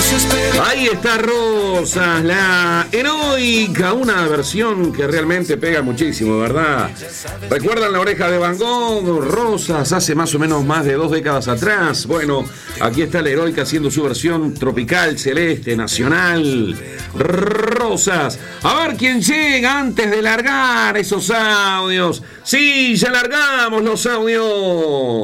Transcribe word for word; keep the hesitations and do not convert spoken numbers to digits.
Ahí está Rosas, la heroica, una versión que realmente pega muchísimo, ¿verdad? ¿Recuerdan La Oreja de Van Gogh? Rosas, hace más o menos más de dos décadas atrás. Bueno, aquí está la heroica haciendo su versión tropical, celeste, nacional. Rosas. A ver quién llega antes de largar esos audios. Sí, ya largamos los audios.